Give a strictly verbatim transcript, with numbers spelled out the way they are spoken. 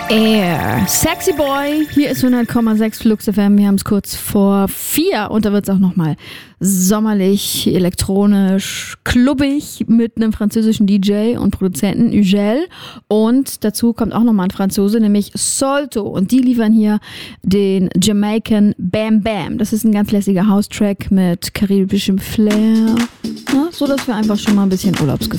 Air. Sexy Boy, hier ist hundert Komma sechs Flux F M, wir haben es kurz vor vier und da wird es auch nochmal sommerlich, elektronisch, klubbig mit einem französischen D J und Produzenten, Ugel, und dazu kommt auch nochmal ein Franzose, nämlich Solto, und die liefern hier den Jamaican Bam Bam. Das ist ein ganz lässiger House-Track mit karibischem Flair, na, so dass wir einfach schon mal ein bisschen Urlaubsgefühl